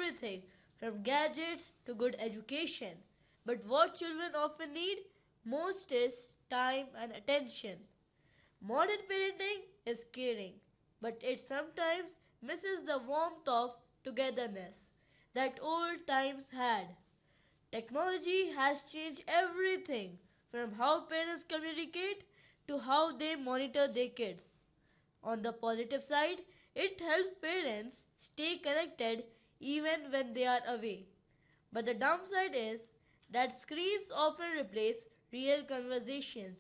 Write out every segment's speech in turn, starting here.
everything from gadgets to good education. But what children often need most is time and attention. Modern parenting is caring, but it sometimes misses the warmth of togetherness that old times had. Technology has changed everything from how parents communicate to how they monitor their kids. On the positive side, it helps parents stay connected even when they are away. But the downside is that screens often replace real conversations.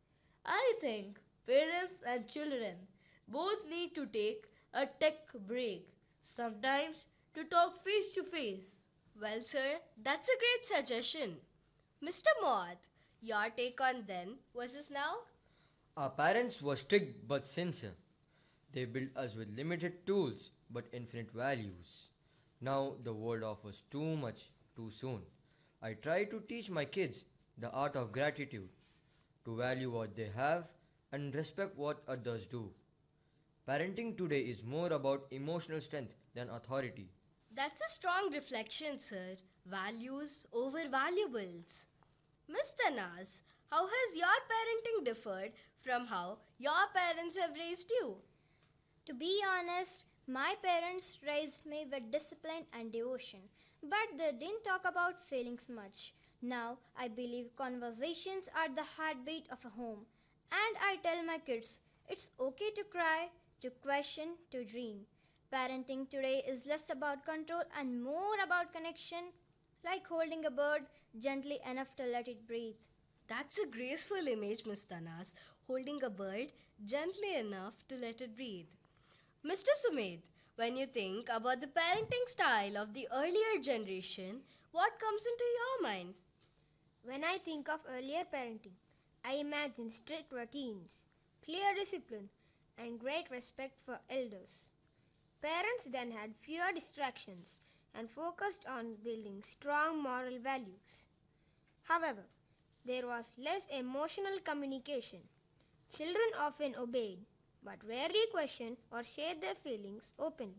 I think parents and children both need to take a tech break, sometimes to talk face to face. Well, sir, that's a great suggestion. Mr. Moat, your take on then versus now? Our parents were strict but sincere. They built us with limited tools but infinite values. Now the world offers too much too soon. I try to teach my kids the art of gratitude, to value what they have and respect what others do. Parenting today is more about emotional strength than authority. That's a strong reflection, sir. Values over valuables. Miss Tanas, how has your parenting differed from how your parents have raised you? To be honest, my parents raised me with discipline and devotion, but they didn't talk about feelings much. Now, I believe conversations are the heartbeat of a home, and I tell my kids it's okay to cry, to question, to dream. Parenting today is less about control and more about connection, like holding a bird gently enough to let it breathe. That's a graceful image, Miss Tanas, holding a bird gently enough to let it breathe. Mr. Sumedh, when you think about the parenting style of the earlier generation, what comes into your mind? When I think of earlier parenting, I imagine strict routines, clear discipline, and great respect for elders. Parents then had fewer distractions and focused on building strong moral values. However, there was less emotional communication. Children often obeyed, but rarely questioned or shared their feelings openly.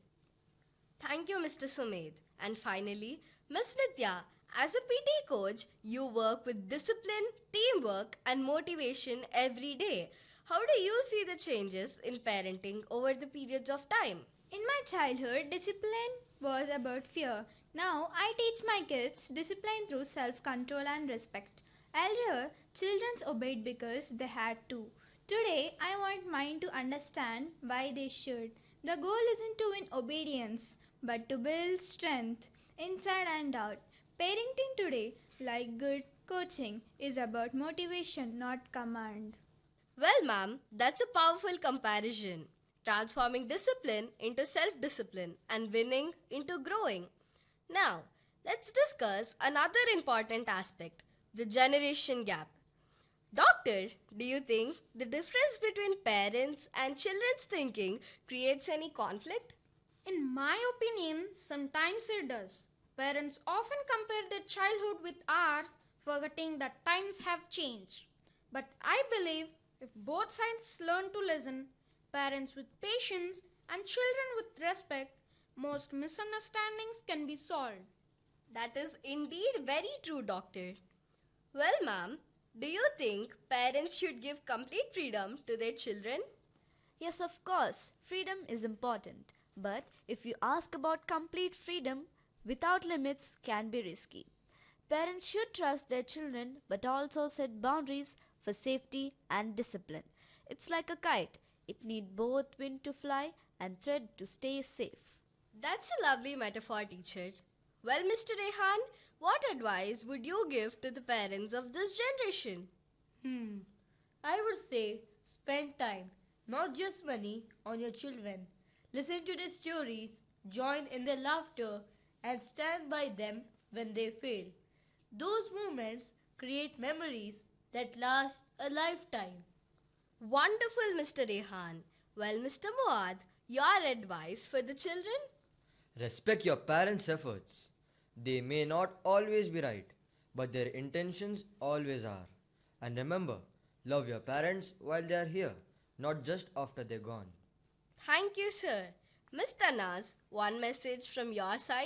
Thank you, Mr. Sumedh. And finally, Miss Nitya, as a PT coach, you work with discipline, teamwork, and motivation every day. How do you see the changes in parenting over the periods of time? In my childhood, discipline was about fear. Now, I teach my kids discipline through self control and respect. Earlier, children obeyed because they had to. Today, I want mine to understand why they should. The goal isn't to win obedience, but to build strength inside and out. Parenting today, like good coaching, is about motivation, not command. Well, ma'am, that's a powerful comparison. Transforming discipline into self discipline and winning into growing. Now, let's discuss another important aspect, the generation gap. Doctor, do you think the difference between parents and children's thinking creates any conflict? In my opinion, sometimes it does. Parents often compare their childhood with ours, forgetting that times have changed. But I believe if both sides learn to listen, parents with patience and children with respect, most misunderstandings can be solved. That is indeed very true, doctor. Well, ma'am, do you think parents should give complete freedom to their children? Yes, of course, freedom is important. But if you ask about complete freedom, without limits can be risky. Parents should trust their children but also set boundaries for safety and discipline. It's like a kite, it needs both wind to fly and thread to stay safe. That's a lovely metaphor, teacher. Well, Mr. Rehan, what advice would you give to the parents of this generation? I would say spend time, not just money, on your children. Listen to their stories, join in their laughter, and stand by them when they fail. Those moments create memories that last a lifetime. Wonderful, Mr. Rehan. Well, Mr. Muad, your advice for the children? Respect your parents' efforts. They may not always be right, but their intentions always are. And remember, love your parents while they are here, not just after they're gone. Thank you, sir. Miss Tanas, one message from your side?